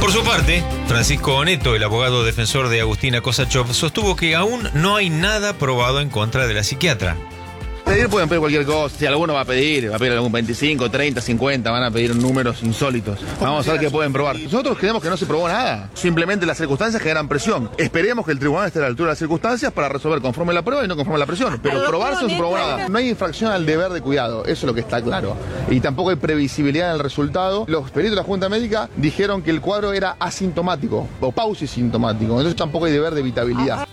Por su parte, Francisco Oneto, el abogado defensor de Agustina Kosachov, sostuvo que aún no hay nada probado en contra de la psiquiatra. Pedir pueden pedir cualquier cosa, si alguno va a pedir algún 25, 30, 50, van a pedir números insólitos. Vamos a ver qué pueden probar. Nosotros creemos que no se probó nada, simplemente las circunstancias generan presión. Esperemos que el tribunal esté a la altura de las circunstancias para resolver conforme la prueba y no conforme la presión. Pero probarse no se probó nada. No hay infracción al deber de cuidado, eso es lo que está claro. Y tampoco hay previsibilidad en el resultado. Los peritos de la Junta Médica dijeron que el cuadro era asintomático o pausisintomático, entonces tampoco hay deber de evitabilidad.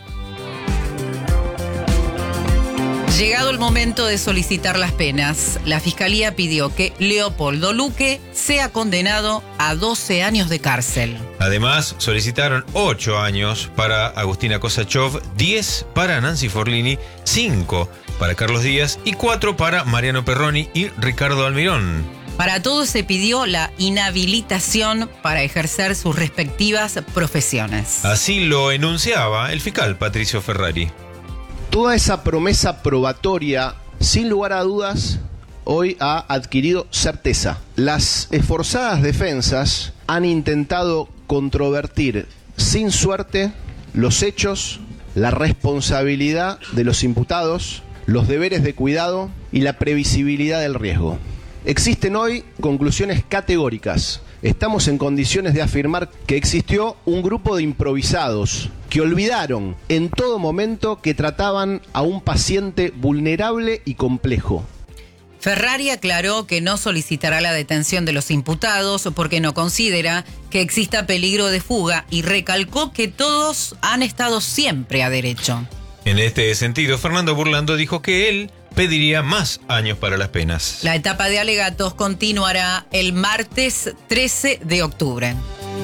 Llegado el momento de solicitar las penas, la Fiscalía pidió que Leopoldo Luque sea condenado a 12 años de cárcel. Además, solicitaron 8 años para Agustina Kosachov, 10 para Nancy Forlini, 5 para Carlos Díaz y 4 para Mariano Perroni y Ricardo Almirón. Para todos se pidió la inhabilitación para ejercer sus respectivas profesiones. Así lo enunciaba el fiscal Patricio Ferrari. Toda esa promesa probatoria, sin lugar a dudas, hoy ha adquirido certeza. Las esforzadas defensas han intentado controvertir sin suerte los hechos, la responsabilidad de los imputados, los deberes de cuidado y la previsibilidad del riesgo. Existen hoy conclusiones categóricas. Estamos en condiciones de afirmar que existió un grupo de improvisados que olvidaron en todo momento que trataban a un paciente vulnerable y complejo. Ferrari aclaró que no solicitará la detención de los imputados porque no considera que exista peligro de fuga y recalcó que todos han estado siempre a derecho. En este sentido, Fernando Burlando dijo que él pediría más años para las penas. La etapa de alegatos continuará el martes 13 de octubre.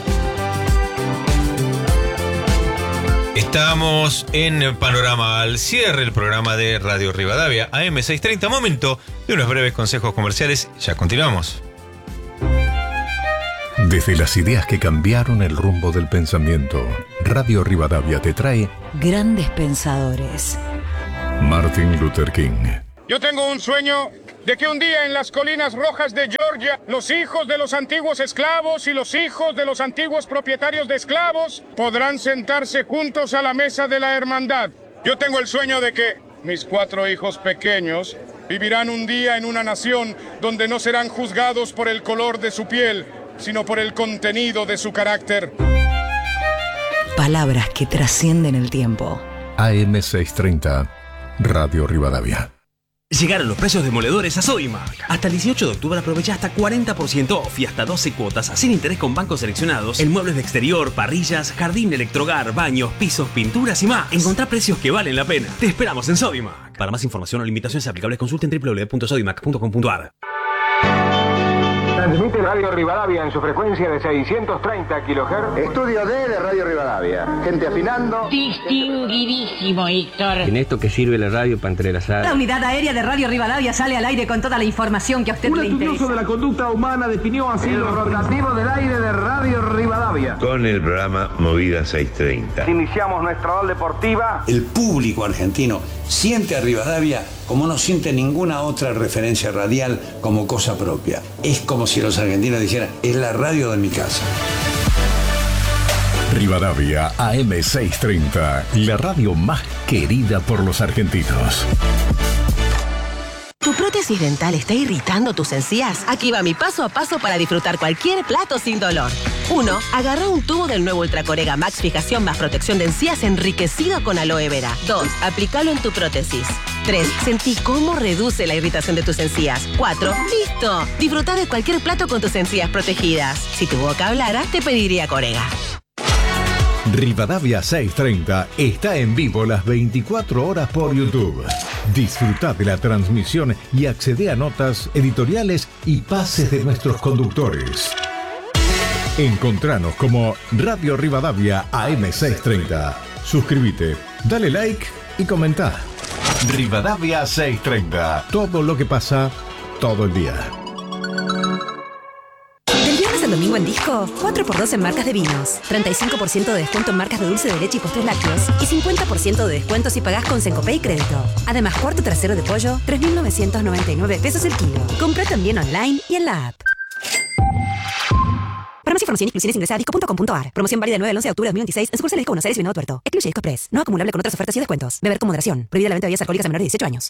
Estamos en Panorama al cierre, el programa de Radio Rivadavia, AM630. Momento de unos breves consejos comerciales. Ya continuamos. Desde las ideas que cambiaron el rumbo del pensamiento, Radio Rivadavia te trae Grandes Pensadores. Martin Luther King. Yo tengo un sueño de que un día en las colinas rojas de Georgia, los hijos de los antiguos esclavos y los hijos de los antiguos propietarios de esclavos podrán sentarse juntos a la mesa de la hermandad. Yo tengo el sueño de que mis 4 hijos pequeños vivirán un día en una nación donde no serán juzgados por el color de su piel, sino por el contenido de su carácter. Palabras que trascienden el tiempo. AM630, Radio Rivadavia. Llegaron los precios demoledores a Sodimac. Hasta el 18 de octubre aprovecha hasta 40% off y hasta 12 cuotas sin interés con bancos seleccionados en muebles de exterior, parrillas, jardín, electrohogar, baños, pisos, pinturas y más. Encontrá precios que valen la pena. Te esperamos en Sodimac. Para más información o limitaciones aplicables consulten www.sodimac.com.ar. Transmite Radio Rivadavia en su frecuencia de 630 kHz. Estudio D de Radio Rivadavia. Gente afinando. Distinguidísimo, Héctor. ¿En esto qué sirve la radio para entrelazar? La unidad aérea de Radio Rivadavia sale al aire con toda la información que a usted le interesa. Un estudioso de la conducta humana definió así el rotativo del aire de Radio Rivadavia. Con el programa Movida 630. Iniciamos nuestra hora deportiva. El público argentino siente a Rivadavia como no siente ninguna otra referencia radial como cosa propia. Es como si los argentinos dijeran, es la radio de mi casa. Rivadavia AM630, la radio más querida por los argentinos. ¿Tu prótesis dental está irritando tus encías? Aquí va mi paso a paso para disfrutar cualquier plato sin dolor. 1. Agarra un tubo del nuevo Ultracorega Max Fijación más protección de encías enriquecido con aloe vera. 2. Aplícalo en tu prótesis. 3. Sentí cómo reduce la irritación de tus encías. 4. ¡Listo! Disfruta de cualquier plato con tus encías protegidas. Si tu boca hablara, te pediría Corega. Rivadavia 630 está en vivo las 24 horas por YouTube. Disfruta de la transmisión y accede a notas, editoriales y pases de nuestros conductores. Encontranos como Radio Rivadavia AM630. Suscríbete, dale like y comenta. Rivadavia 630. Todo lo que pasa todo el día. Del viernes al domingo en Disco, 4x2 en marcas de vinos, 35% de descuento en marcas de dulce de leche y postres lácteos y 50% de descuento si pagás con Sencopé y crédito. Además, cuarto trasero de pollo, 3.999 pesos el kilo. Compra también online y en la app. Para más información y exclusiones ingresa a disco.com.ar. Promoción válida del 9 al 11 de octubre de 2026 en sucursales Disco Buenos Aires y Venado Tuerto. Excluye Disco Express. No acumulable con otras ofertas y descuentos. Beber con moderación. Prohibida la venta de bebidas alcohólicas a menores de 18 años.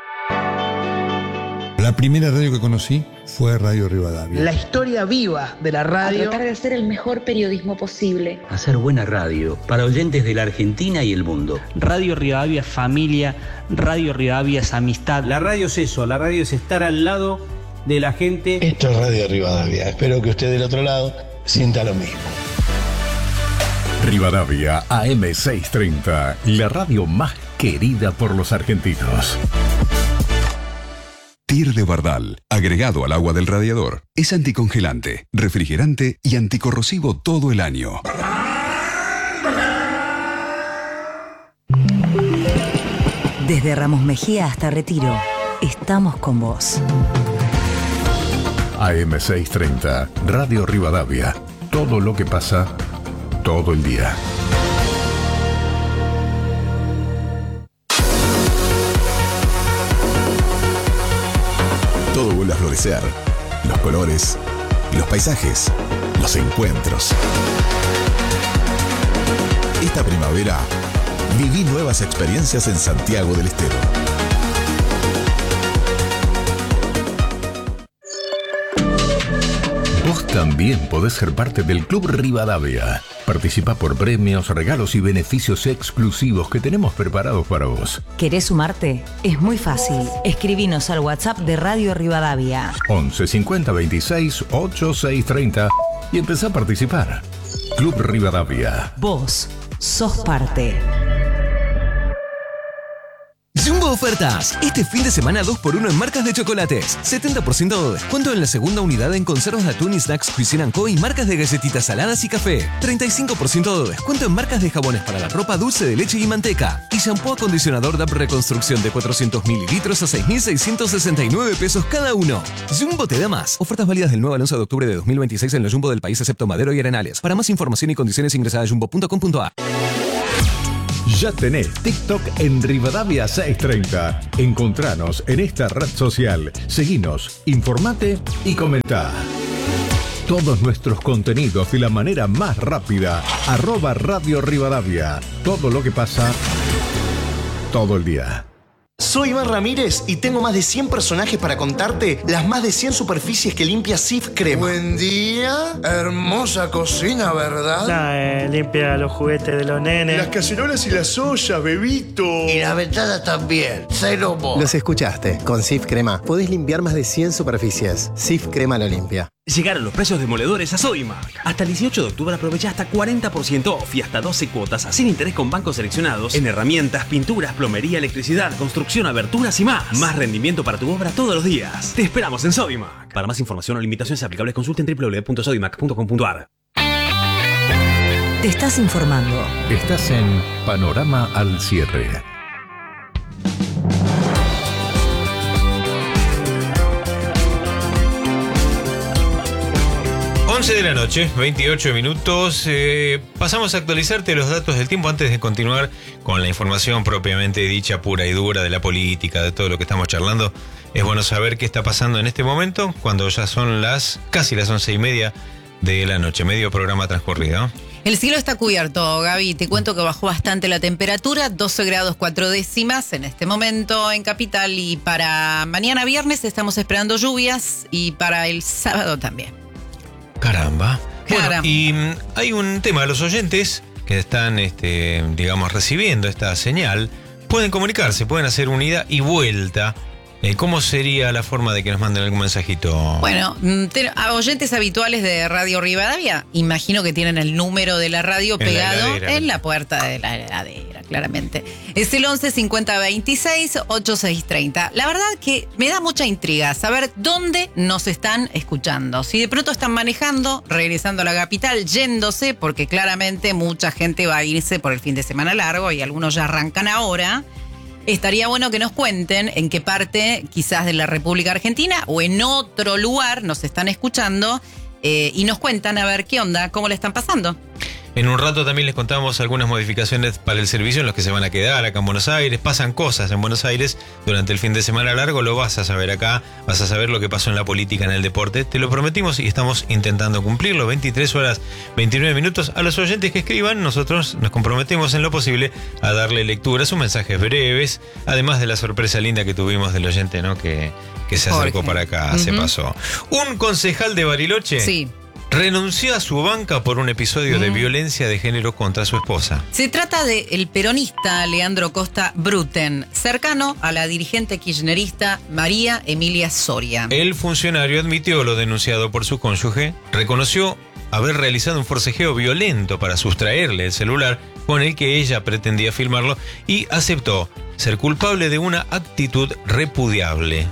La primera radio que conocí fue Radio Rivadavia. La historia viva de la radio. A tratar de hacer el mejor periodismo posible. Hacer buena radio para oyentes de la Argentina y el mundo. Radio Rivadavia es familia, Radio Rivadavia es amistad. La radio es eso, la radio es estar al lado de la gente. Esto es Radio Rivadavia. Espero que usted del otro lado sienta lo mismo. Rivadavia AM630, la radio más querida por los argentinos. TIR de Bardal, agregado al agua del radiador. Es anticongelante, refrigerante y anticorrosivo todo el año. Desde Ramos Mejía hasta Retiro, estamos con vos. AM630, Radio Rivadavia. Todo lo que pasa, todo el día. Todo vuelve a florecer. Los colores, los paisajes, los encuentros. Esta primavera, viví nuevas experiencias en Santiago del Estero. Vos también podés ser parte del Club Rivadavia. Participa por premios, regalos y beneficios exclusivos que tenemos preparados para vos. ¿Querés sumarte? Es muy fácil. Escribinos al WhatsApp de Radio Rivadavia. 11 50 26 8630 y empezá a participar. Club Rivadavia. Vos sos parte. Jumbo Ofertas. Este fin de semana 2x1 en marcas de chocolates. 70% de descuento en la segunda unidad en conservas de atún y snacks Cuisine & Co. y marcas de galletitas saladas y café. 35% de descuento en marcas de jabones para la ropa, dulce de leche y manteca. Y shampoo acondicionador DAP Reconstrucción de 400 mililitros a 6.669 pesos cada uno. Jumbo te da más. Ofertas válidas del 9 al 11 de octubre de 2026 en los Jumbo del país excepto Madero y Arenales. Para más información y condiciones ingresa a jumbo.com.ar. Ya tenés TikTok en Rivadavia 630. Encontranos en esta red social. Seguinos, informate y comentá. Todos nuestros contenidos de la manera más rápida. @Radio Rivadavia. Todo lo que pasa, todo el día. Soy Iván Ramírez y tengo más de 100 personajes para contarte las más de 100 superficies que limpia Cif Crema. Buen día, hermosa cocina, ¿verdad? Limpia los juguetes de los nenes. Las cacerolas y las ollas, bebito. Y las ventanas también, cero mo. Los escuchaste, con Cif Crema podés limpiar más de 100 superficies. Cif Crema lo limpia. Llegaron los precios demoledores a Sodimac. Hasta el 18 de octubre aprovecha hasta 40% off y hasta 12 cuotas sin interés con bancos seleccionados en herramientas, pinturas, plomería, electricidad, construcción, aberturas y más. Más rendimiento para tu obra todos los días. Te esperamos en Sodimac. Para más información o limitaciones aplicables consulten www.sodimac.com.ar. Te estás informando. Estás en Panorama al Cierre. 11 de la noche, 28 minutos. Pasamos a actualizarte los datos del tiempo antes de continuar con la información propiamente dicha, pura y dura de la política, de todo lo que estamos charlando. Es bueno saber qué está pasando en este momento, cuando ya son casi las 11:30 de la noche, medio programa transcurrido. El cielo está cubierto, Gaby. Te cuento que bajó bastante la temperatura, 12 grados 4 décimas en este momento en Capital. Y para mañana viernes estamos esperando lluvias y para el sábado también. Caramba. Bueno, y hay un tema, los oyentes que están, digamos, recibiendo esta señal, pueden comunicarse, pueden hacer una ida y vuelta. ¿Cómo sería la forma de que nos manden algún mensajito? Bueno, a oyentes habituales de Radio Rivadavia, imagino que tienen el número de la radio pegado en la puerta de la heladera, claramente. Es el 11 50 26 8630. La verdad que me da mucha intriga saber dónde nos están escuchando. Si de pronto están manejando, regresando a la capital, yéndose, porque claramente mucha gente va a irse por el fin de semana largo y algunos ya arrancan ahora. Estaría bueno que nos cuenten en qué parte quizás de la República Argentina o en otro lugar nos están escuchando y nos cuentan a ver qué onda, cómo le están pasando. En un rato también les contamos algunas modificaciones para el servicio en los que se van a quedar acá en Buenos Aires. Pasan cosas en Buenos Aires durante el fin de semana largo, lo vas a saber acá, vas a saber lo que pasó en la política, en el deporte. Te lo prometimos y estamos intentando cumplirlo. 23 horas 29 minutos. A los oyentes que escriban, nosotros nos comprometemos en lo posible a darle lectura a sus mensajes breves, además de la sorpresa linda que tuvimos del oyente, ¿no? Que se acercó Jorge. para acá, se pasó. Un concejal de Bariloche. Sí. Renunció a su banca por un episodio de violencia de género contra su esposa. Se trata del peronista Leandro Costa Bruten, cercano a la dirigente kirchnerista María Emilia Soria. El funcionario admitió lo denunciado por su cónyuge, reconoció haber realizado un forcejeo violento para sustraerle el celular con el que ella pretendía filmarlo y aceptó ser culpable de una actitud repudiable.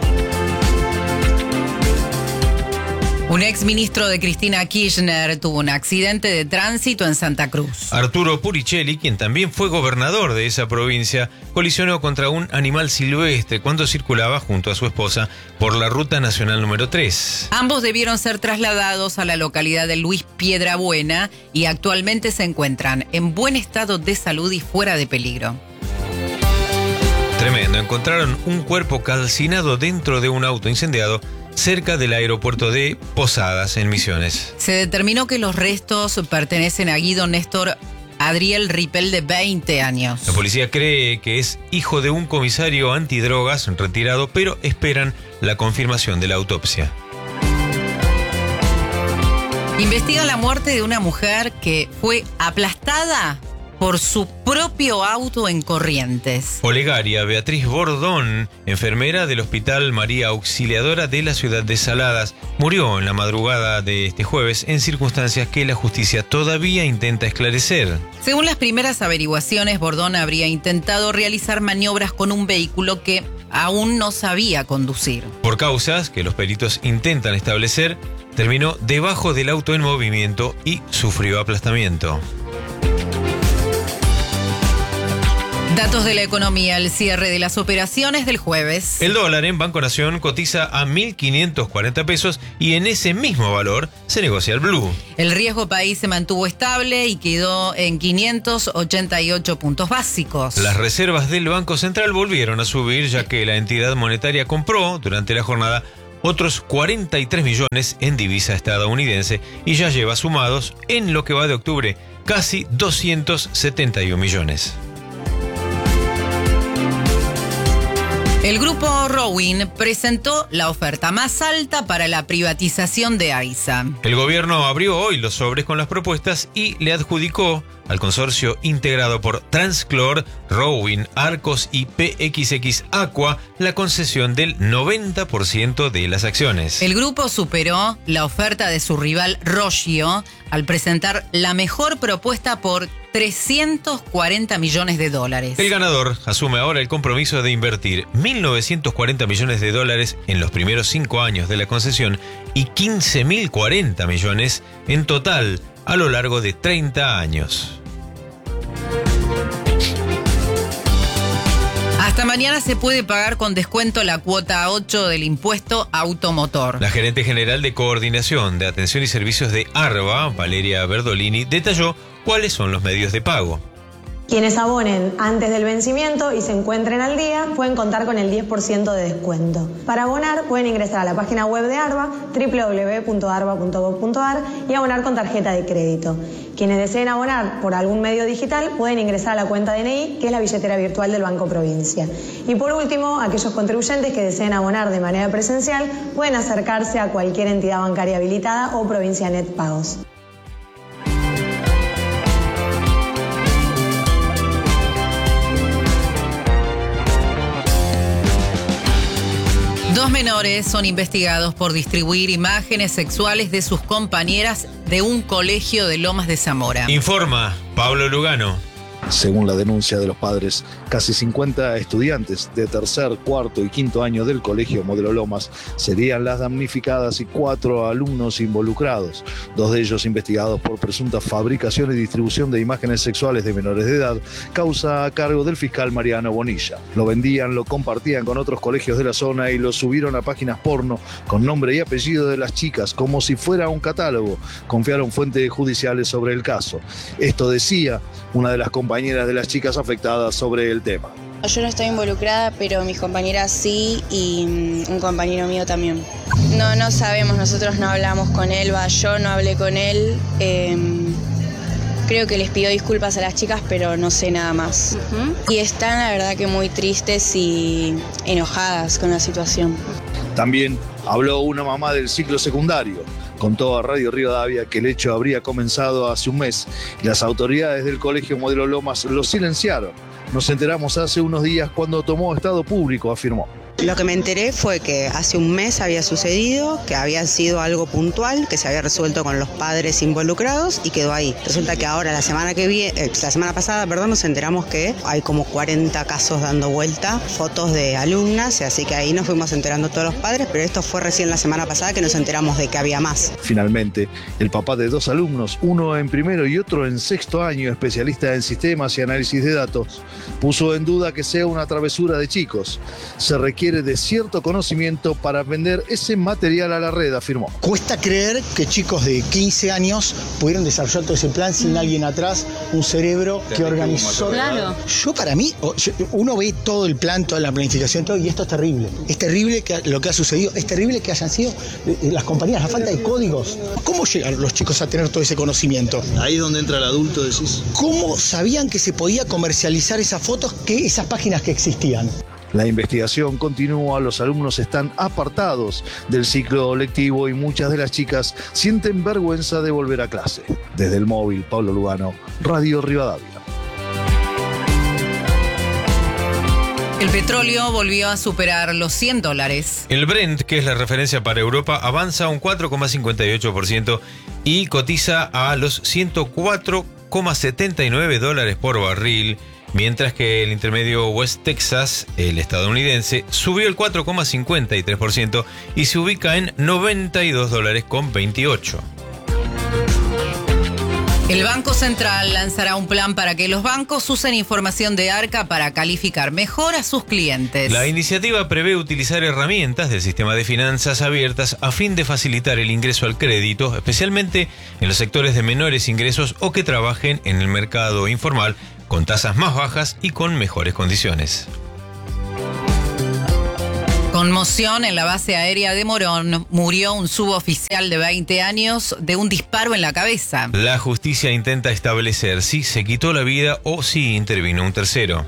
Un exministro de Cristina Kirchner tuvo un accidente de tránsito en Santa Cruz. Arturo Puricelli, quien también fue gobernador de esa provincia, colisionó contra un animal silvestre cuando circulaba junto a su esposa por la Ruta Nacional número 3. Ambos debieron ser trasladados a la localidad de Luis Piedrabuena y actualmente se encuentran en buen estado de salud y fuera de peligro. Tremendo, encontraron un cuerpo calcinado dentro de un auto incendiado cerca del aeropuerto de Posadas, en Misiones. Se determinó que los restos pertenecen a Guido Néstor Adriel Ripel, de 20 años. La policía cree que es hijo de un comisario antidrogas retirado, pero esperan la confirmación de la autopsia. Investigan la muerte de una mujer que fue aplastada por su propio auto en Corrientes. Olegaria Beatriz Bordón, enfermera del Hospital María Auxiliadora de la ciudad de Saladas, murió en la madrugada de este jueves en circunstancias que la justicia todavía intenta esclarecer. Según las primeras averiguaciones, Bordón habría intentado realizar maniobras con un vehículo que aún no sabía conducir. Por causas que los peritos intentan establecer, terminó debajo del auto en movimiento y sufrió aplastamiento. Datos de la economía, el cierre de las operaciones del jueves. El dólar en Banco Nación cotiza a 1.540 pesos y en ese mismo valor se negocia el blue. El riesgo país se mantuvo estable y quedó en 588 puntos básicos. Las reservas del Banco Central volvieron a subir ya que la entidad monetaria compró durante la jornada otros 43 millones en divisa estadounidense y ya lleva sumados en lo que va de octubre casi 271 millones. El grupo Rowing presentó la oferta más alta para la privatización de AISA. El gobierno abrió hoy los sobres con las propuestas y le adjudicó al consorcio integrado por Transclor, Rowing, Arcos y PXX Aqua la concesión del 90% de las acciones. El grupo superó la oferta de su rival Roggio al presentar la mejor propuesta por 340 millones de dólares. El ganador asume ahora el compromiso de invertir 1.940 millones de dólares en los primeros 5 años de la concesión y 15.040 millones en total a lo largo de 30 años. Hasta mañana se puede pagar con descuento la cuota 8 del impuesto automotor. La gerente general de Coordinación de Atención y Servicios de ARBA, Valeria Berdolini, detalló cuáles son los medios de pago. Quienes abonen antes del vencimiento y se encuentren al día pueden contar con el 10% de descuento. Para abonar pueden ingresar a la página web de ARBA, www.arba.gov.ar, y abonar con tarjeta de crédito. Quienes deseen abonar por algún medio digital pueden ingresar a la cuenta DNI, que es la billetera virtual del Banco Provincia. Y por último, aquellos contribuyentes que deseen abonar de manera presencial pueden acercarse a cualquier entidad bancaria habilitada o Provincia Net Pagos. Dos menores son investigados por distribuir imágenes sexuales de sus compañeras de un colegio de Lomas de Zamora. Informa Pablo Lugano. Según la denuncia de los padres, casi 50 estudiantes de tercer, cuarto y quinto año del Colegio Modelo Lomas serían las damnificadas y 4 alumnos involucrados, 2 de ellos investigados por presunta fabricación y distribución de imágenes sexuales de menores de edad, causa a cargo del fiscal Mariano Bonilla. Lo vendían, lo compartían con otros colegios de la zona y lo subieron a páginas porno con nombre y apellido de las chicas, como si fuera un catálogo, confiaron fuentes judiciales sobre el caso. Esto decía una de las compañeras de las chicas afectadas sobre el tema. Yo no estoy involucrada, pero mis compañeras sí y un compañero mío también. No sabemos, nosotros no hablamos con él, yo no hablé con él. Creo que les pidió disculpas a las chicas, pero no sé nada más. Y están, la verdad, que muy tristes y enojadas con la situación. También habló una mamá del ciclo secundario. Contó a Radio Rivadavia que el hecho habría comenzado hace un mes y las autoridades del Colegio Modelo Lomas lo silenciaron. Nos enteramos hace unos días cuando tomó estado público, afirmó. Lo que me enteré fue que hace un mes había sucedido, que había sido algo puntual, que se había resuelto con los padres involucrados y quedó ahí. Resulta que ahora, la semana pasada, nos enteramos que hay como 40 casos dando vuelta, fotos de alumnas, así que ahí nos fuimos enterando todos los padres, pero esto fue recién la semana pasada que nos enteramos de que había más. Finalmente, el papá de 2 alumnos, uno en primero y otro en sexto año, especialista en sistemas y análisis de datos, puso en duda que sea una travesura de chicos. Se requiere de cierto conocimiento para vender ese material a la red, afirmó. Cuesta creer que chicos de 15 años pudieron desarrollar todo ese plan sin alguien atrás, un cerebro que organizó. Claro. Yo, para mí, uno ve todo el plan, toda la planificación, todo, y esto es terrible. Es terrible lo que ha sucedido, es terrible que hayan sido las compañías, la falta de códigos. ¿Cómo llegan los chicos a tener todo ese conocimiento? Ahí es donde entra el adulto, decís. ¿Cómo sabían que se podía comercializar esas fotos, esas páginas que existían? La investigación continúa, los alumnos están apartados del ciclo lectivo y muchas de las chicas sienten vergüenza de volver a clase. Desde el móvil, Pablo Lugano, Radio Rivadavia. El petróleo volvió a superar los $100. El Brent, que es la referencia para Europa, avanza un 4,58% y cotiza a los $104,79 por barril. Mientras que el intermedio West Texas, el estadounidense, subió el 4,53% y se ubica en $92,28. El Banco Central lanzará un plan para que los bancos usen información de Arca para calificar mejor a sus clientes. La iniciativa prevé utilizar herramientas del sistema de finanzas abiertas a fin de facilitar el ingreso al crédito, especialmente en los sectores de menores ingresos o que trabajen en el mercado informal, con tasas más bajas y con mejores condiciones. Conmoción en la base aérea de Morón. Murió un suboficial de 20 años de un disparo en la cabeza. La justicia intenta establecer si se quitó la vida o si intervino un tercero.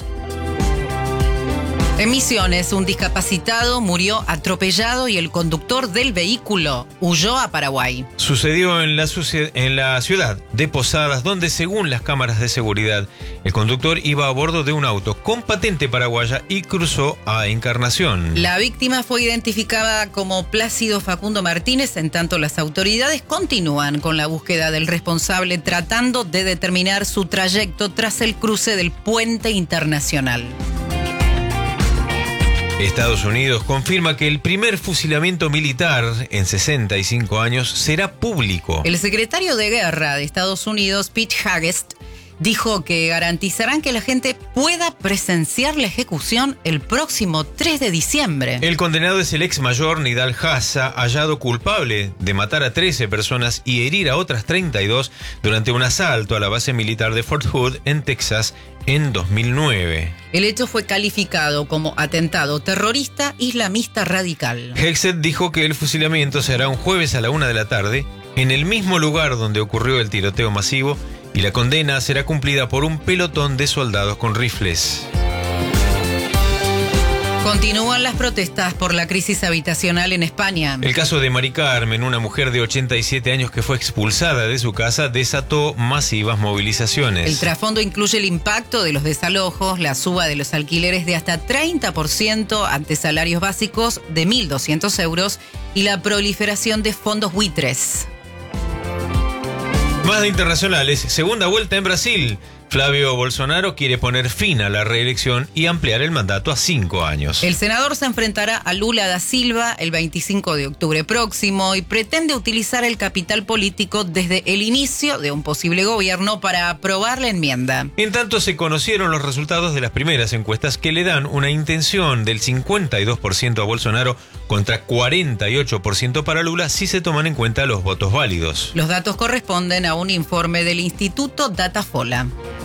En Misiones, un discapacitado murió atropellado y el conductor del vehículo huyó a Paraguay. Sucedió en la ciudad de Posadas, donde según las cámaras de seguridad, el conductor iba a bordo de un auto con patente paraguaya y cruzó a Encarnación. La víctima fue identificada como Plácido Facundo Martínez, en tanto las autoridades continúan con la búsqueda del responsable tratando de determinar su trayecto tras el cruce del puente internacional. Estados Unidos confirma que el primer fusilamiento militar en 65 años será público. El secretario de Guerra de Estados Unidos, Pete Hegseth, dijo que garantizarán que la gente pueda presenciar la ejecución el próximo 3 de diciembre. El condenado es el ex mayor Nidal Haza, hallado culpable de matar a 13 personas y herir a otras 32 durante un asalto a la base militar de Fort Hood, en Texas, en 2009. El hecho fue calificado como atentado terrorista islamista radical. Hegseth dijo que el fusilamiento se hará un jueves a la 1 de la tarde, en el mismo lugar donde ocurrió el tiroteo masivo, y la condena será cumplida por un pelotón de soldados con rifles. Continúan las protestas por la crisis habitacional en España. El caso de Mari Carmen, una mujer de 87 años que fue expulsada de su casa, desató masivas movilizaciones. El trasfondo incluye el impacto de los desalojos, la suba de los alquileres de hasta 30% ante salarios básicos de 1.200 euros y la proliferación de fondos buitres. Más de internacionales, segunda vuelta en Brasil. Flavio Bolsonaro quiere poner fin a la reelección y ampliar el mandato a 5 años. El senador se enfrentará a Lula da Silva el 25 de octubre próximo y pretende utilizar el capital político desde el inicio de un posible gobierno para aprobar la enmienda. En tanto, se conocieron los resultados de las primeras encuestas que le dan una intención del 52% a Bolsonaro contra 48% para Lula si se toman en cuenta los votos válidos. Los datos corresponden a un informe del Instituto Datafola.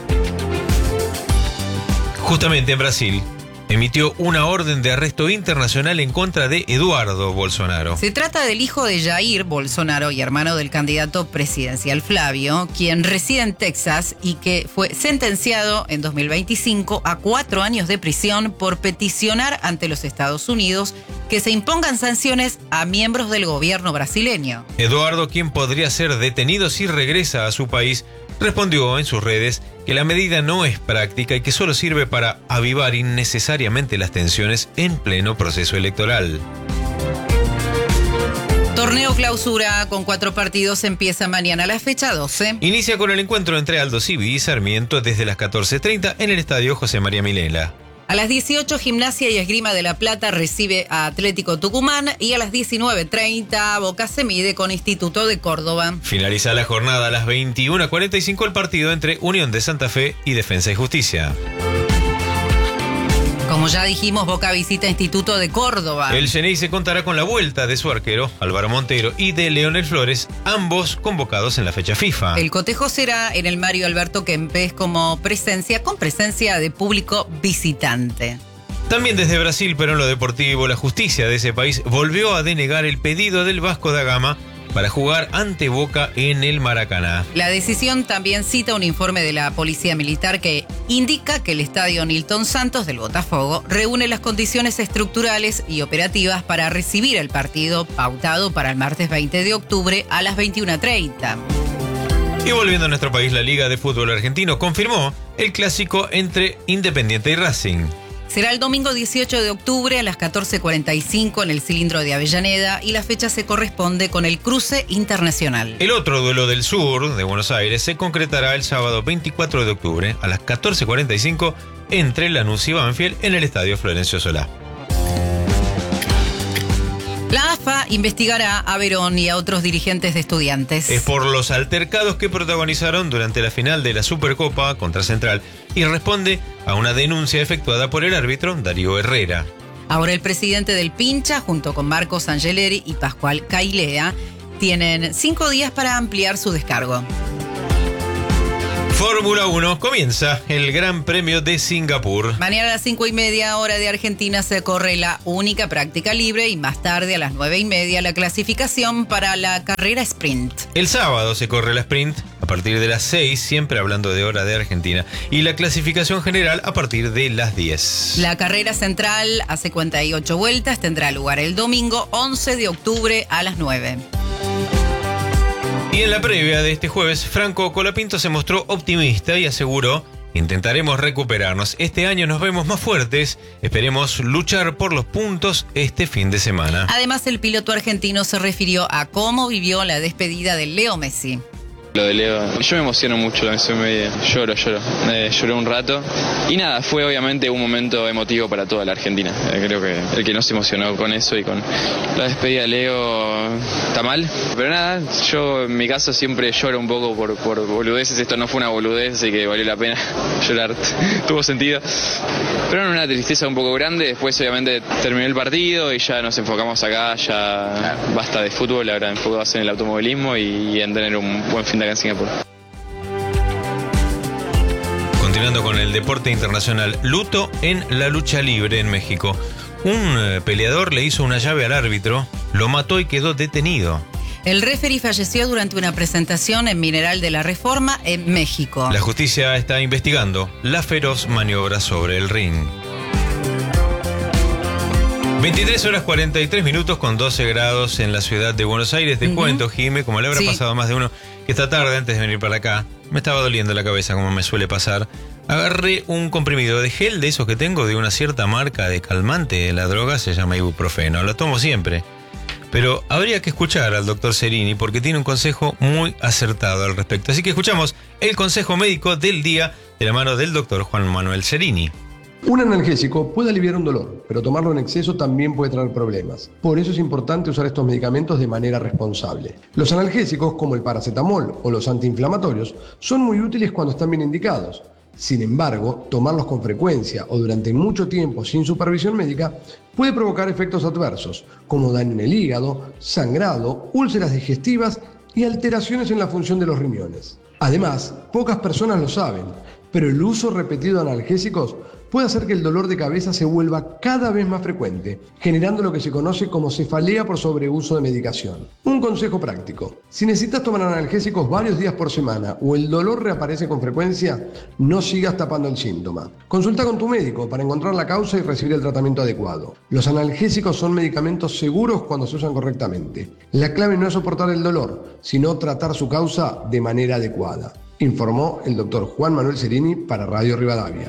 Justamente en Brasil, emitió una orden de arresto internacional en contra de Eduardo Bolsonaro. Se trata del hijo de Jair Bolsonaro y hermano del candidato presidencial Flavio, quien reside en Texas y que fue sentenciado en 2025 a 4 años de prisión por peticionar ante los Estados Unidos que se impongan sanciones a miembros del gobierno brasileño. Eduardo, quien podría ser detenido si regresa a su país, respondió en sus redes que la medida no es práctica y que solo sirve para avivar innecesariamente las tensiones en pleno proceso electoral. Torneo Clausura con 4 partidos empieza mañana, la fecha 12. Inicia con el encuentro entre Aldo Civi y Sarmiento desde las 14:30 en el estadio José María Milena. A las 18, Gimnasia y Esgrima de La Plata recibe a Atlético Tucumán y a las 19:30, Boca se mide con Instituto de Córdoba. Finaliza la jornada a las 21:45 el partido entre Unión de Santa Fe y Defensa y Justicia. Como ya dijimos, Boca visita Instituto de Córdoba. El Xeneize se contará con la vuelta de su arquero, Álvaro Montero, y de Leonel Flores, ambos convocados en la fecha FIFA. El cotejo será en el Mario Alberto Kempes con presencia de público visitante. También desde Brasil, pero en lo deportivo, la justicia de ese país volvió a denegar el pedido del Vasco da Gama para jugar ante Boca en el Maracaná. La decisión también cita un informe de la Policía Militar que indica que el estadio Nilton Santos del Botafogo reúne las condiciones estructurales y operativas para recibir el partido pautado para el martes 20 de octubre a las 21:30. Y volviendo a nuestro país, la Liga de Fútbol Argentino confirmó el clásico entre Independiente y Racing. Será el domingo 18 de octubre a las 14:45 en el Cilindro de Avellaneda y la fecha se corresponde con el cruce internacional. El otro duelo del sur de Buenos Aires se concretará el sábado 24 de octubre a las 14:45 entre Lanús y Banfield en el Estadio Florencio Solá. La AFA investigará a Verón y a otros dirigentes de Estudiantes. Es por los altercados que protagonizaron durante la final de la Supercopa contra Central y responde a una denuncia efectuada por el árbitro Darío Herrera. Ahora el presidente del Pincha, junto con Marcos Angeleri y Pascual Cailea, tienen 5 días para ampliar su descargo. Fórmula 1, comienza el Gran Premio de Singapur. Mañana a las 5:30 hora de Argentina se corre la única práctica libre y más tarde a las 9:30 la clasificación para la carrera sprint. El sábado se corre la sprint a partir de las 6, siempre hablando de hora de Argentina, y la clasificación general a partir de las 10. La carrera central a 58 vueltas tendrá lugar el domingo 11 de octubre a las 9. Y en la previa de este jueves, Franco Colapinto se mostró optimista y aseguró: intentaremos recuperarnos. Este año nos vemos más fuertes. Esperemos luchar por los puntos este fin de semana. Además, el piloto argentino se refirió a cómo vivió la despedida de Leo Messi. Lo de Leo, yo me emociono mucho, lloro, lloré un rato y nada, fue obviamente un momento emotivo para toda la Argentina. Creo que el que no se emocionó con eso y con la despedida de Leo está mal, pero nada, yo en mi caso siempre lloro un poco por boludeces. Esto no fue una boludez, así que valió la pena llorar, tuvo sentido, pero no, una tristeza un poco grande. Después obviamente terminó el partido y ya nos enfocamos acá, ya basta de fútbol, ahora enfocados en el automovilismo y en tener un buen fin de acá en Singapur. Continuando con el deporte internacional, luto en la lucha libre en México. Un peleador le hizo una llave al árbitro, lo mató y quedó detenido. El referee falleció durante una presentación en Mineral de la Reforma en México. La justicia está investigando la feroz maniobra sobre el ring. 23:43 con 12 grados en la ciudad de Buenos Aires. Te cuento, Jime, como le habrá pasado a más de uno, que esta tarde, antes de venir para acá, me estaba doliendo la cabeza, como me suele pasar. Agarré un comprimido de gel de esos que tengo de una cierta marca de calmante de la droga, se llama ibuprofeno. Lo tomo siempre. pero habría que escuchar al doctor Cerini porque tiene un consejo muy acertado al respecto. Así que escuchamos el consejo médico del día de la mano del doctor Juan Manuel Cerini. Un analgésico puede aliviar un dolor, pero tomarlo en exceso también puede traer problemas. Por eso es importante usar estos medicamentos de manera responsable. Los analgésicos, como el paracetamol o los antiinflamatorios, son muy útiles cuando están bien indicados. Sin embargo, tomarlos con frecuencia o durante mucho tiempo sin supervisión médica puede provocar efectos adversos, como daño en el hígado, sangrado, úlceras digestivas y alteraciones en la función de los riñones. Además, pocas personas lo saben, pero el uso repetido de analgésicos puede hacer que el dolor de cabeza se vuelva cada vez más frecuente, generando lo que se conoce como cefalea por sobreuso de medicación. Un consejo práctico: si necesitas tomar analgésicos varios días por semana o el dolor reaparece con frecuencia, no sigas tapando el síntoma. Consulta con tu médico para encontrar la causa y recibir el tratamiento adecuado. Los analgésicos son medicamentos seguros cuando se usan correctamente. La clave no es soportar el dolor, sino tratar su causa de manera adecuada, informó el doctor Juan Manuel Cerini para Radio Rivadavia.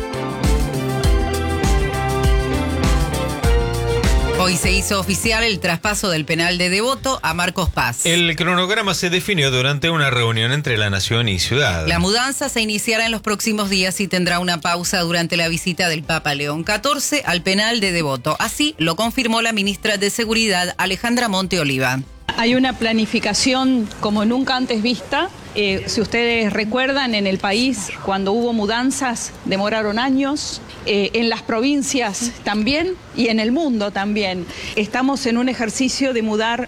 Hoy se hizo oficial el traspaso del penal de Devoto a Marcos Paz. El cronograma se definió durante una reunión entre la Nación y Ciudad. La mudanza se iniciará en los próximos días y tendrá una pausa durante la visita del Papa León XIV al penal de Devoto. Así lo confirmó la ministra de Seguridad, Alejandra Monte Oliva. Hay una planificación como nunca antes vista. Si ustedes recuerdan, en el país, cuando hubo mudanzas, demoraron años. En las provincias también y en el mundo también. Estamos en un ejercicio de mudar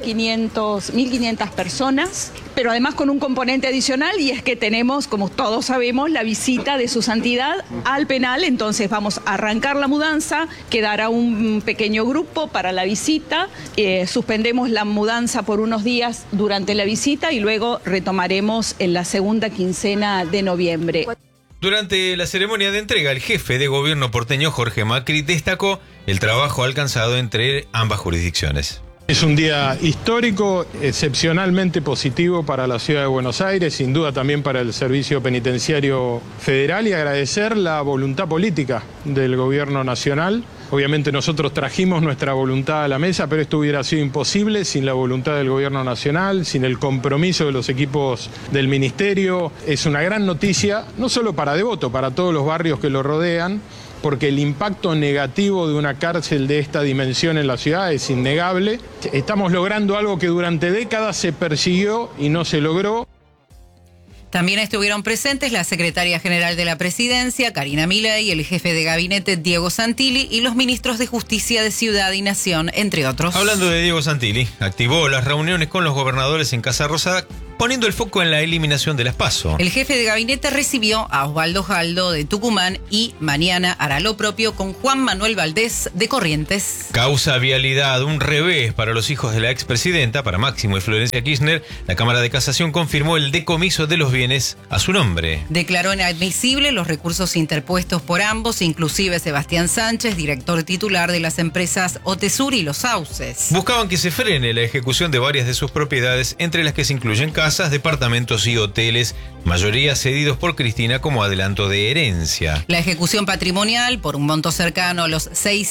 1.500 personas, pero además con un componente adicional, y es que tenemos, como todos sabemos, la visita de su santidad al penal. Entonces vamos a arrancar la mudanza, quedará un pequeño grupo para la visita, suspendemos la mudanza por unos días durante la visita y luego retomaremos en la segunda quincena de noviembre. Durante la ceremonia de entrega, el jefe de gobierno porteño, Jorge Macri, destacó el trabajo alcanzado entre ambas jurisdicciones. Es un día histórico, excepcionalmente positivo para la ciudad de Buenos Aires, sin duda también para el Servicio Penitenciario Federal, y agradecer la voluntad política del gobierno nacional. Obviamente nosotros trajimos nuestra voluntad a la mesa, pero esto hubiera sido imposible sin la voluntad del gobierno nacional, sin el compromiso de los equipos del ministerio. Es una gran noticia, no solo para Devoto, para todos los barrios que lo rodean, porque el impacto negativo de una cárcel de esta dimensión en la ciudad es innegable. Estamos logrando algo que durante décadas se persiguió y no se logró. También estuvieron presentes la secretaria general de la Presidencia, Karina Milei, el jefe de gabinete, Diego Santilli, y los ministros de Justicia de Ciudad y Nación, entre otros. Hablando de Diego Santilli, activó las reuniones con los gobernadores en Casa Rosada, poniendo el foco en la eliminación de las PASO. El jefe de gabinete recibió a Osvaldo Jaldo de Tucumán y mañana hará lo propio con Juan Manuel Valdés de Corrientes. Causa vialidad, un revés para los hijos de la expresidenta, para Máximo y Florencia Kirchner. La Cámara de Casación confirmó el decomiso de los bienes a su nombre. Declaró inadmisible los recursos interpuestos por ambos, inclusive Sebastián Sánchez, director titular de las empresas Otesur y Los Sauces. Buscaban que se frene la ejecución de varias de sus propiedades, entre las que se incluyen casas, departamentos y hoteles, mayoría cedidos por Cristina como adelanto de herencia. La ejecución patrimonial, por un monto cercano a los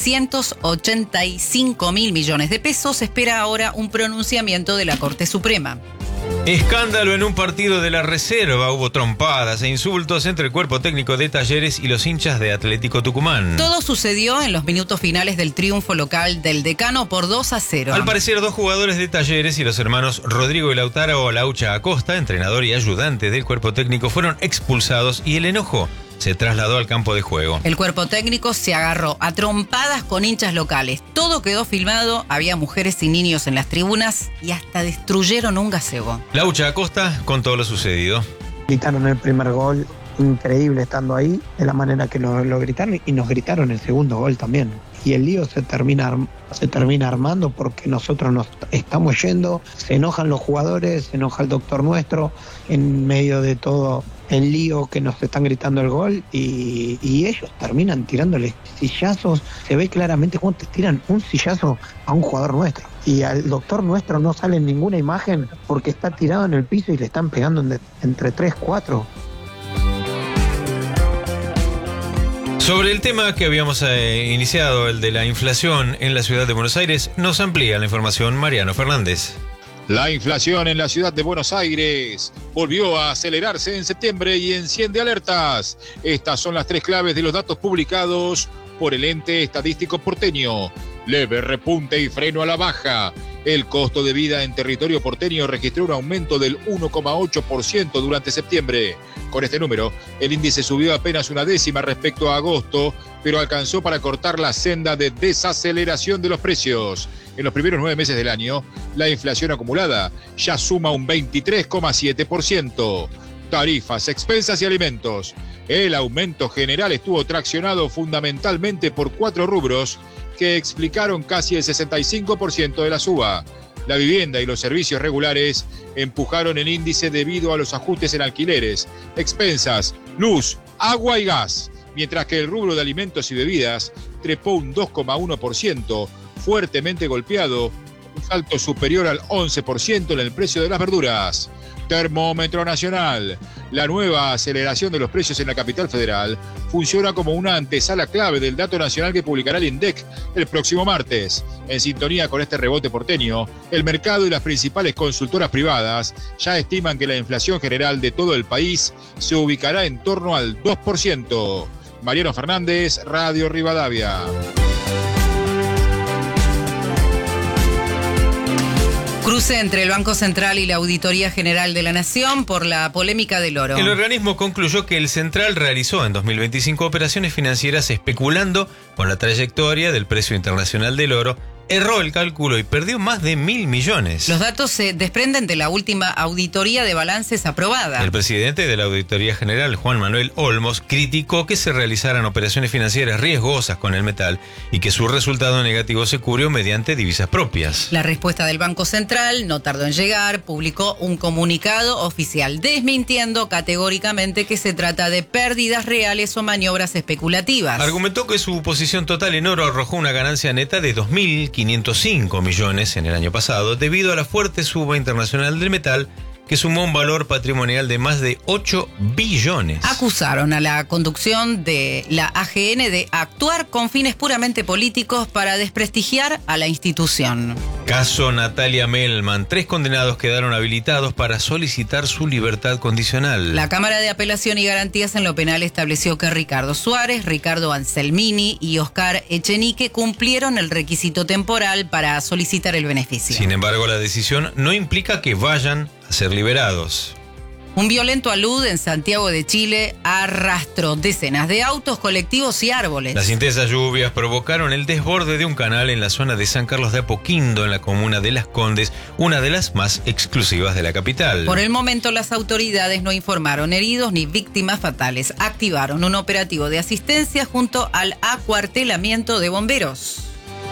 685.000 millones de pesos, espera ahora un pronunciamiento de la Corte Suprema. Escándalo en un partido de la reserva. Hubo trompadas e insultos entre el cuerpo técnico de Talleres y los hinchas de Atlético Tucumán. Todo sucedió en los minutos finales del triunfo local del Decano por 2-0. Al parecer, dos jugadores de Talleres y los hermanos Rodrigo y Lautaro Laucha Acosta, entrenador y ayudante del cuerpo técnico, fueron expulsados y el enojo se trasladó al campo de juego. El cuerpo técnico se agarró a trompadas con hinchas locales. Todo quedó filmado, había mujeres y niños en las tribunas y hasta destruyeron un gazebo. Laucha Acosta contó lo sucedido. Gritaron el primer gol, increíble estando ahí, de la manera que lo gritaron, y nos gritaron el segundo gol también. Y el lío se termina armando porque nosotros nos estamos yendo, se enojan los jugadores, se enoja el doctor nuestro, en medio de todo el lío que nos están gritando el gol, y ellos terminan tirándole sillazos. Se ve claramente cómo te tiran un sillazo a un jugador nuestro. Y al doctor nuestro no sale en ninguna imagen porque está tirado en el piso y le están pegando entre 3, 4. Sobre el tema que habíamos iniciado, el de la inflación en la ciudad de Buenos Aires, nos amplía la información Mariano Fernández. La inflación en la ciudad de Buenos Aires volvió a acelerarse en septiembre y enciende alertas. Estas son las tres claves de los datos publicados por el ente estadístico porteño. Leve repunte y freno a la baja. El costo de vida en territorio porteño registró un aumento del 1,8% durante septiembre. Con este número, el índice subió apenas una décima respecto a agosto, pero alcanzó para cortar la senda de desaceleración de los precios. En los primeros 9 meses del año, la inflación acumulada ya suma un 23,7%. Tarifas, expensas y alimentos. El aumento general estuvo traccionado fundamentalmente por 4 rubros que explicaron casi el 65% de la suba. La vivienda y los servicios regulares empujaron el índice debido a los ajustes en alquileres, expensas, luz, agua y gas, mientras que el rubro de alimentos y bebidas trepó un 2,1%, fuertemente golpeado, un salto superior al 11% en el precio de las verduras. Termómetro nacional. La nueva aceleración de los precios en la capital federal funciona como una antesala clave del dato nacional que publicará el INDEC el próximo martes. En sintonía con este rebote porteño, el mercado y las principales consultoras privadas ya estiman que la inflación general de todo el país se ubicará en torno al 2%. Mariano Fernández, Radio Rivadavia. Cruce entre el Banco Central y la Auditoría General de la Nación por la polémica del oro. El organismo concluyó que el Central realizó en 2025 operaciones financieras especulando con la trayectoria del precio internacional del oro, erró el cálculo y perdió más de 1.000 millones. Los datos se desprenden de la última auditoría de balances aprobada. El presidente de la Auditoría General, Juan Manuel Olmos, criticó que se realizaran operaciones financieras riesgosas con el metal y que su resultado negativo se cubrió mediante divisas propias. La respuesta del Banco Central no tardó en llegar, publicó un comunicado oficial desmintiendo categóricamente que se trata de pérdidas reales o maniobras especulativas. Argumentó que su posición total en oro arrojó una ganancia neta de 2.505 millones en el año pasado debido a la fuerte suba internacional del metal que sumó un valor patrimonial de más de 8 billones. Acusaron a la conducción de la AGN de actuar con fines puramente políticos para desprestigiar a la institución. Caso Natalia Melman. 3 condenados quedaron habilitados para solicitar su libertad condicional. La Cámara de Apelación y Garantías en lo Penal estableció que Ricardo Suárez, Ricardo Anselmini y Oscar Echenique cumplieron el requisito temporal para solicitar el beneficio. Sin embargo, la decisión no implica que vayan a ser liberados. Un violento alud en Santiago de Chile arrastró decenas de autos, colectivos y árboles. Las intensas lluvias provocaron el desborde de un canal en la zona de San Carlos de Apoquindo, en la comuna de Las Condes, una de las más exclusivas de la capital. Por el momento, las autoridades no informaron heridos ni víctimas fatales. Activaron un operativo de asistencia junto al acuartelamiento de bomberos.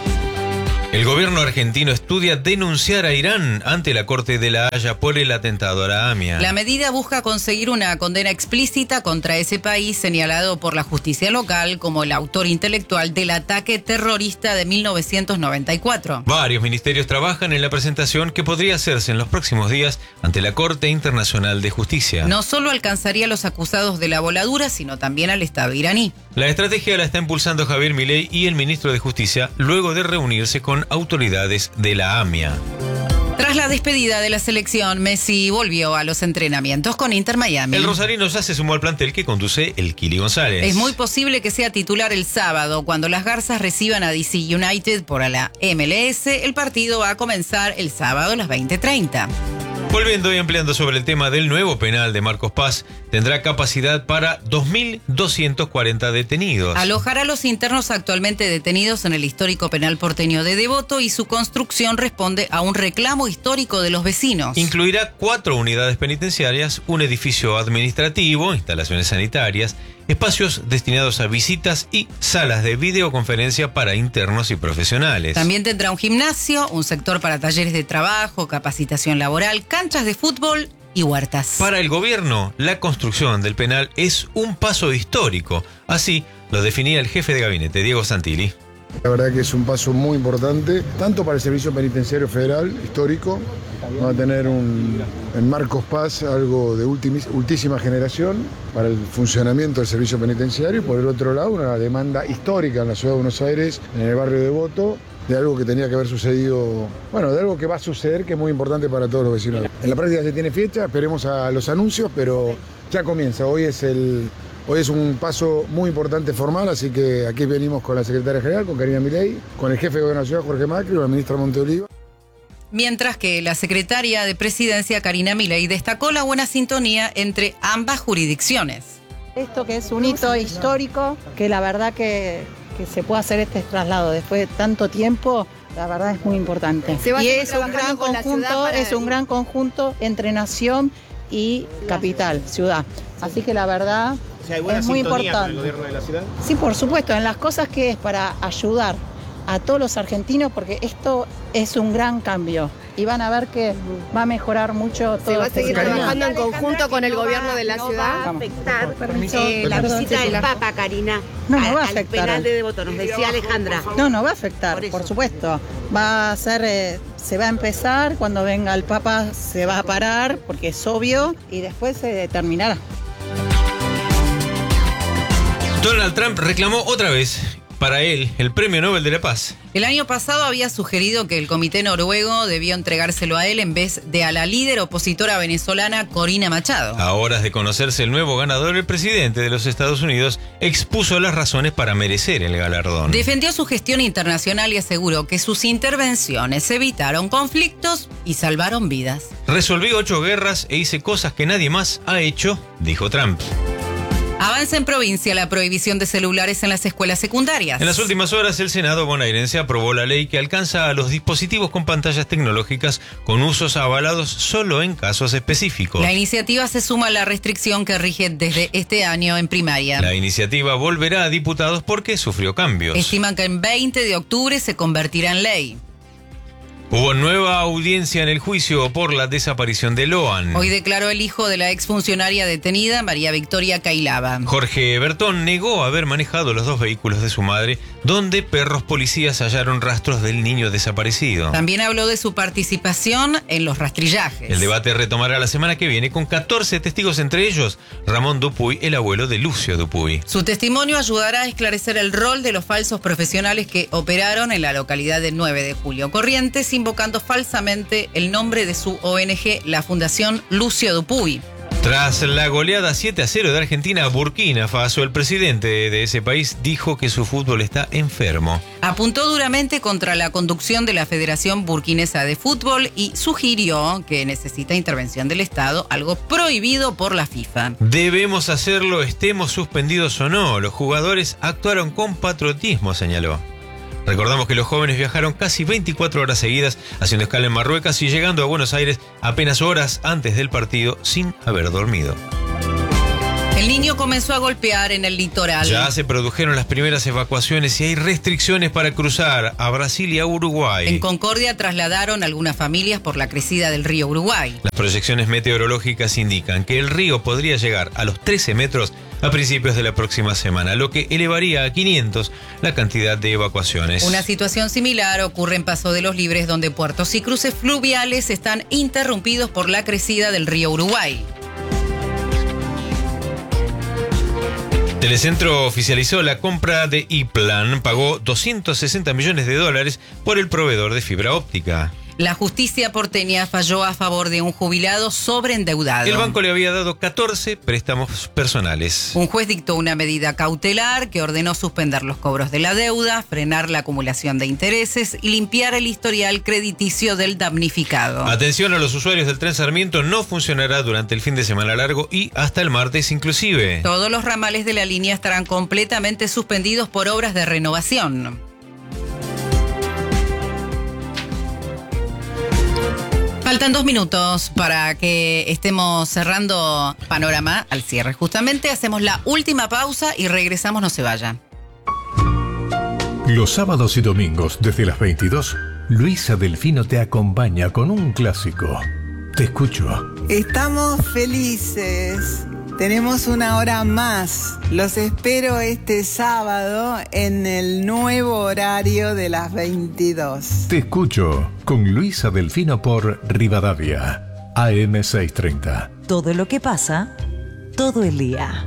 El gobierno argentino estudia denunciar a Irán ante la Corte de La Haya por el atentado a la AMIA. La medida busca conseguir una condena explícita contra ese país señalado por la justicia local como el autor intelectual del ataque terrorista de 1994. Varios ministerios trabajan en la presentación que podría hacerse en los próximos días ante la Corte Internacional de Justicia. No solo alcanzaría a los acusados de la voladura, sino también al Estado iraní. La estrategia la está impulsando Javier Milei y el ministro de Justicia luego de reunirse con autoridades de la AMIA. Tras la despedida de la selección, Messi volvió a los entrenamientos con Inter Miami. El rosarino ya se sumó al plantel que conduce el Kili González. Es muy posible que sea titular el sábado, cuando las Garzas reciban a DC United por la MLS. El partido va a comenzar el sábado a las 20:30. Volviendo y ampliando sobre el tema del nuevo penal de Marcos Paz, tendrá capacidad para 2.240 detenidos. Alojará a los internos actualmente detenidos en el histórico penal porteño de Devoto y su construcción responde a un reclamo histórico de los vecinos. Incluirá 4 unidades penitenciarias, un edificio administrativo, instalaciones sanitarias, espacios destinados a visitas y salas de videoconferencia para internos y profesionales. También tendrá un gimnasio, un sector para talleres de trabajo, capacitación laboral, canchas de fútbol y huertas. Para el gobierno, la construcción del penal es un paso histórico. Así lo definía el jefe de gabinete, Diego Santilli. La verdad que es un paso muy importante, tanto para el Servicio Penitenciario Federal, histórico. Va a tener en Marcos Paz algo de ultísima generación para el funcionamiento del servicio penitenciario. Y por el otro lado, una demanda histórica en la ciudad de Buenos Aires, en el barrio Devoto, de algo que tenía que haber sucedido, bueno, de algo que va a suceder, que es muy importante para todos los vecinos. En la práctica se tiene fecha, esperemos a los anuncios, pero ya comienza. Hoy es un paso muy importante formal, así que aquí venimos con la secretaria general, con Karina Milei, con el jefe de Gobierno de la ciudad, Jorge Macri, con la ministra Monteoliva. Mientras que la secretaria de Presidencia, Karina Milei, destacó la buena sintonía entre ambas jurisdicciones. Esto que es un hito histórico, que la verdad que se pueda hacer este traslado después de tanto tiempo, la verdad es muy importante. Y es un gran conjunto entre nación y capital, ciudad. Así que la verdad es muy importante. ¿Con el gobierno de la ciudad? Sí, por supuesto, en las cosas que es para ayudar a todos los argentinos, porque esto es un gran cambio y van a ver que va a mejorar mucho todo. ¿Se va a seguir trabajando en conjunto con el gobierno de la ciudad? Va a afectar la visita del Papa, Karina, no va a afectar al penal de Devoto, nos decía Alejandra. No va a afectar, por supuesto. Va a ser, se va a empezar, cuando venga el Papa se va a parar, porque es obvio, y después se determinará. Donald Trump reclamó otra vez para él el Premio Nobel de la Paz. El año pasado había sugerido que el comité noruego debió entregárselo a él en vez de a la líder opositora venezolana Corina Machado. A horas de conocerse el nuevo ganador, el presidente de los Estados Unidos expuso las razones para merecer el galardón. Defendió su gestión internacional y aseguró que sus intervenciones evitaron conflictos y salvaron vidas. Resolví 8 guerras e hice cosas que nadie más ha hecho, dijo Trump. Avanza en provincia la prohibición de celulares en las escuelas secundarias. En las últimas horas, el Senado bonaerense aprobó la ley que alcanza a los dispositivos con pantallas tecnológicas con usos avalados solo en casos específicos. La iniciativa se suma a la restricción que rige desde este año en primaria. La iniciativa volverá a diputados porque sufrió cambios. Estiman que en 20 de octubre se convertirá en ley. Hubo nueva audiencia en el juicio por la desaparición de Loan. Hoy declaró el hijo de la exfuncionaria detenida, María Victoria Cailaba. Jorge Bertón negó haber manejado los 2 vehículos de su madre, donde perros policías hallaron rastros del niño desaparecido. También habló de su participación en los rastrillajes. El debate retomará la semana que viene con 14 testigos, entre ellos Ramón Dupuy, el abuelo de Lucio Dupuy. Su testimonio ayudará a esclarecer el rol de los falsos profesionales que operaron en la localidad de 9 de Julio Corrientes, invocando falsamente el nombre de su ONG, la Fundación Lucio Dupuy. Tras la goleada 7-0 de Argentina a Burkina Faso, el presidente de ese país dijo que su fútbol está enfermo. Apuntó duramente contra la conducción de la Federación Burkinesa de Fútbol y sugirió que necesita intervención del Estado, algo prohibido por la FIFA. Debemos hacerlo, estemos suspendidos o no. Los jugadores actuaron con patriotismo, señaló. Recordamos que los jóvenes viajaron casi 24 horas seguidas haciendo escala en Marruecos y llegando a Buenos Aires apenas horas antes del partido sin haber dormido. El Niño comenzó a golpear en el litoral. Ya se produjeron las primeras evacuaciones y hay restricciones para cruzar a Brasil y a Uruguay. En Concordia trasladaron algunas familias por la crecida del río Uruguay. Las proyecciones meteorológicas indican que el río podría llegar a los 13 metros a principios de la próxima semana, lo que elevaría a 500 la cantidad de evacuaciones. Una situación similar ocurre en Paso de los Libres, donde puertos y cruces fluviales están interrumpidos por la crecida del río Uruguay. Telecentro oficializó la compra de E-Plan, pagó $260 millones por el proveedor de fibra óptica. La justicia porteña falló a favor de un jubilado sobreendeudado. El banco le había dado 14 préstamos personales. Un juez dictó una medida cautelar que ordenó suspender los cobros de la deuda, frenar la acumulación de intereses y limpiar el historial crediticio del damnificado. Atención a los usuarios del tren Sarmiento, no funcionará durante el fin de semana largo y hasta el martes inclusive. Todos los ramales de la línea estarán completamente suspendidos por obras de renovación. Faltan 2 minutos para que estemos cerrando Panorama al cierre. Justamente hacemos la última pausa y regresamos, no se vaya. Los sábados y domingos desde las 22, Luisa Delfino te acompaña con un clásico. Te escucho. Estamos felices tenemos una hora más. Los espero este sábado en el nuevo horario de las 22. Te escucho con Luisa Delfino por Rivadavia, AM 630. Todo lo que pasa, todo el día.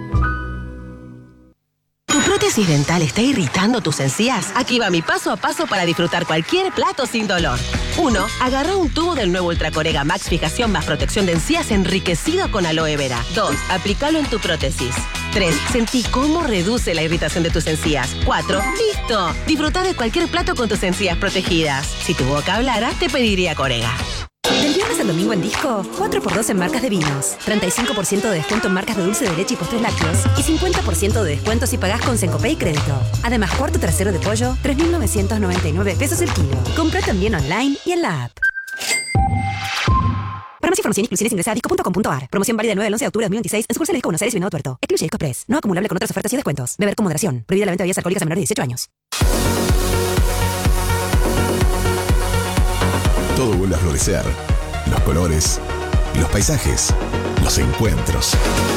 ¿Tu prótesis dental está irritando tus encías? Aquí va mi paso a paso para disfrutar cualquier plato sin dolor. 1. Agarra un tubo del nuevo Ultracorega Max Fijación más protección de encías enriquecido con aloe vera. 2. Aplícalo en tu prótesis. 3. Sentí cómo reduce la irritación de tus encías. 4. ¡Listo! Disfruta de cualquier plato con tus encías protegidas. Si tu boca hablara, te pediría Corega. Del viernes al domingo en Disco, 4x2 en marcas de vinos, 35% de descuento en marcas de dulce de leche y postres lácteos y 50% de descuento si pagás con Sencopay y crédito. Además, cuarto trasero de pollo, 3.999 pesos el kilo. Compra también online y en la app. Para más información y exclusiones ingresa a disco.com.ar. Promoción válida del 9 al 11 de octubre de 2026 en sucursales Disco Buenos Aires y Venado Tuerto. Excluye Disco Express. No acumulable con otras ofertas y descuentos. Beber con moderación. Prohibida la venta de bebidas alcohólicas a menores de 18 años. Todo vuelve a florecer. Los colores, los paisajes, los encuentros.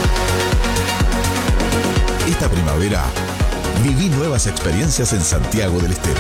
Esta primavera, viví nuevas experiencias en Santiago del Estero.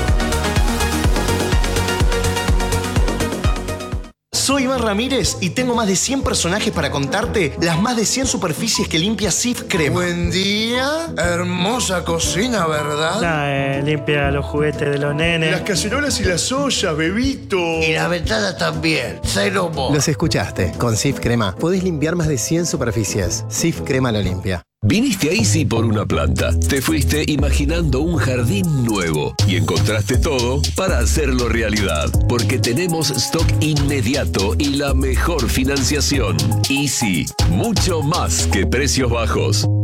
Soy Iván Ramírez y tengo más de 100 personajes para contarte las más de 100 superficies que limpia Cif Crema. Buen día, hermosa cocina, ¿verdad? Limpia los juguetes de los nenes. Las cacerolas y las ollas, bebito. Y las ventanas también, cero mo. Los escuchaste. Con Cif Crema podés limpiar más de 100 superficies. Cif Crema lo limpia. Viniste a Easy por una planta. Te fuiste imaginando un jardín nuevo y encontraste todo para hacerlo realidad. Porque tenemos stock inmediato y la mejor financiación. Easy, mucho más que precios bajos.